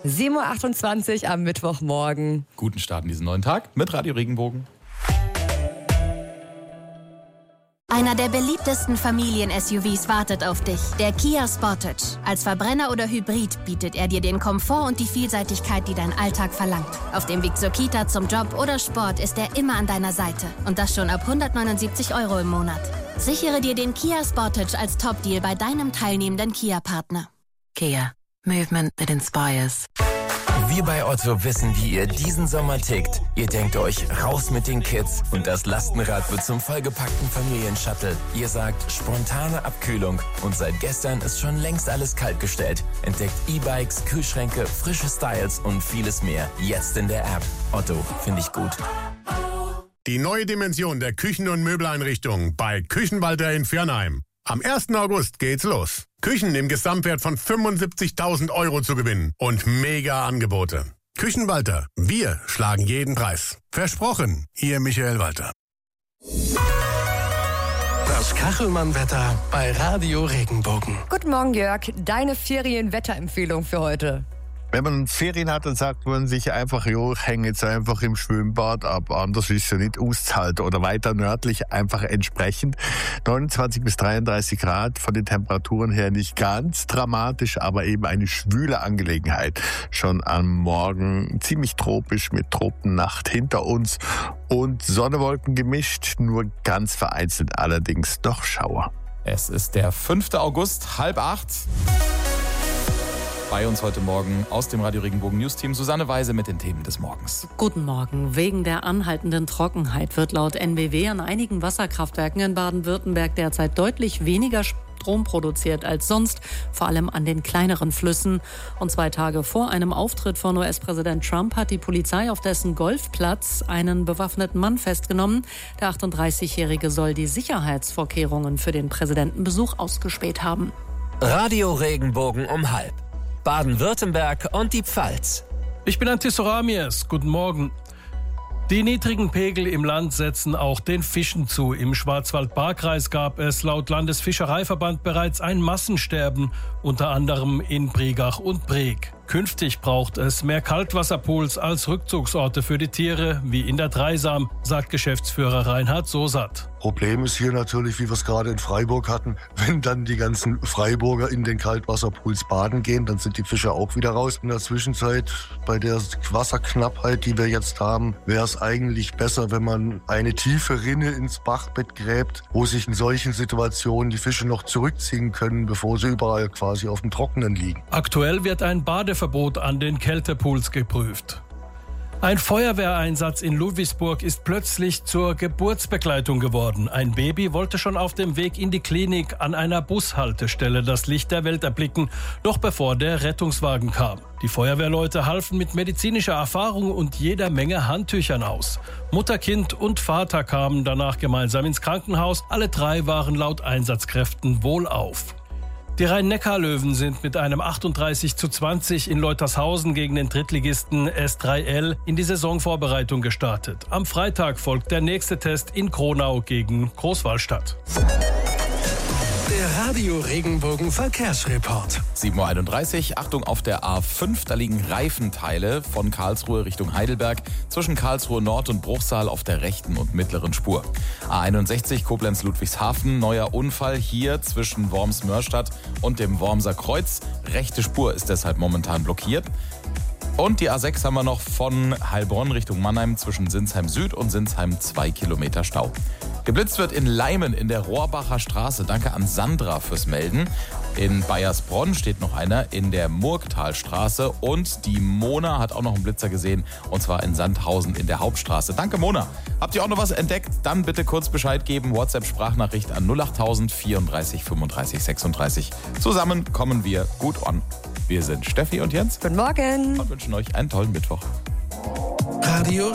7.28 Uhr am Mittwochmorgen. Guten Start in diesen neuen Tag mit Radio Regenbogen. Einer der beliebtesten Familien-SUVs wartet auf dich, der Kia Sportage. Als Verbrenner oder Hybrid bietet er dir den Komfort und die Vielseitigkeit, die dein Alltag verlangt. Auf dem Weg zur Kita, zum Job oder Sport ist er immer an deiner Seite. Und das schon ab 179 € im Monat. Sichere dir den Kia Sportage als Top-Deal bei deinem teilnehmenden Kia-Partner. Kia. Movement that inspires. Wir bei Otto wissen, wie ihr diesen Sommer tickt. Ihr denkt euch, raus mit den Kids und das Lastenrad wird zum vollgepackten Familienshuttle. Ihr sagt, spontane Abkühlung und seit gestern ist schon längst alles kaltgestellt. Entdeckt E-Bikes, Kühlschränke, frische Styles und vieles mehr. Jetzt in der App. Otto, finde ich gut. Die neue Dimension der Küchen- und Möbeleinrichtung bei Küchenwalter in Viernheim. Am 1. August geht's los. Küchen im Gesamtwert von 75.000 € zu gewinnen und mega Angebote. Küchenwalter, wir schlagen jeden Preis. Versprochen, Ihr Michael Walter. Das Kachelmann-Wetter bei Radio Regenbogen. Guten Morgen, Jörg. Deine Ferienwetterempfehlung für heute. Wenn man Ferien hat, dann sagt man sich einfach, jo, häng jetzt einfach im Schwimmbad ab, anders ist es ja nicht auszuhalten. Oder weiter nördlich einfach entsprechend 29 bis 33 Grad, von den Temperaturen her nicht ganz dramatisch, aber eben eine schwüle Angelegenheit. Schon am Morgen ziemlich tropisch mit Tropennacht hinter uns und Sonne-Wolken gemischt, nur ganz vereinzelt allerdings doch Schauer. Es ist der 5. August, 7:30. Bei uns heute Morgen aus dem Radio Regenbogen News-Team Susanne Weise mit den Themen des Morgens. Guten Morgen. Wegen der anhaltenden Trockenheit wird laut NBW an einigen Wasserkraftwerken in Baden-Württemberg derzeit deutlich weniger Strom produziert als sonst, vor allem an den kleineren Flüssen. Und 2 Tage vor einem Auftritt von US-Präsident Trump hat die Polizei auf dessen Golfplatz einen bewaffneten Mann festgenommen. Der 38-Jährige soll die Sicherheitsvorkehrungen für den Präsidentenbesuch ausgespäht haben. Radio Regenbogen um 7:30. Baden-Württemberg und die Pfalz. Ich bin Antis Ramies. Guten Morgen. Die niedrigen Pegel im Land setzen auch den Fischen zu. Im Schwarzwald-Baar-Kreis gab es laut Landesfischereiverband bereits ein Massensterben, unter anderem in Bregach und Breg. Künftig braucht es mehr Kaltwasserpools als Rückzugsorte für die Tiere, wie in der Dreisam, sagt Geschäftsführer Reinhard Sosat. Problem ist hier natürlich, wie wir es gerade in Freiburg hatten, wenn dann die ganzen Freiburger in den Kaltwasserpools baden gehen, dann sind die Fische auch wieder raus. In der Zwischenzeit, bei der Wasserknappheit, die wir jetzt haben, wäre es eigentlich besser, wenn man eine tiefe Rinne ins Bachbett gräbt, wo sich in solchen Situationen die Fische noch zurückziehen können, bevor sie überall quasi auf dem Trockenen liegen. Aktuell wird ein Badeverbot an den Kältepools geprüft. Ein Feuerwehreinsatz in Ludwigsburg ist plötzlich zur Geburtsbegleitung geworden. Ein Baby wollte schon auf dem Weg in die Klinik an einer Bushaltestelle das Licht der Welt erblicken, noch bevor der Rettungswagen kam. Die Feuerwehrleute halfen mit medizinischer Erfahrung und jeder Menge Handtüchern aus. Mutter, Kind und Vater kamen danach gemeinsam ins Krankenhaus. Alle 3 waren laut Einsatzkräften wohlauf. Die Rhein-Neckar-Löwen sind mit einem 38:20 in Leutershausen gegen den Drittligisten S3L in die Saisonvorbereitung gestartet. Am Freitag folgt der nächste Test in Kronau gegen Großwallstadt. Der Radio Regenbogen Verkehrsreport. 7:31 Uhr, Achtung auf der A5, da liegen Reifenteile von Karlsruhe Richtung Heidelberg zwischen Karlsruhe Nord und Bruchsal auf der rechten und mittleren Spur. A61 Koblenz-Ludwigshafen, neuer Unfall hier zwischen Worms-Mörstadt und dem Wormser Kreuz. Rechte Spur ist deshalb momentan blockiert. Und die A6 haben wir noch von Heilbronn Richtung Mannheim zwischen Sinsheim Süd und Sinsheim 2 Kilometer Stau. Geblitzt wird in Leimen in der Rohrbacher Straße. Danke an Sandra fürs Melden. In Bayersbronn steht noch einer in der Murgtalstraße. Und die Mona hat auch noch einen Blitzer gesehen. Und zwar in Sandhausen in der Hauptstraße. Danke, Mona. Habt ihr auch noch was entdeckt? Dann bitte kurz Bescheid geben. WhatsApp-Sprachnachricht an 08000 34 35 36. Zusammen kommen wir gut an. Wir sind Steffi und Jens. Guten Morgen. Und wünschen euch einen tollen Mittwoch. Radio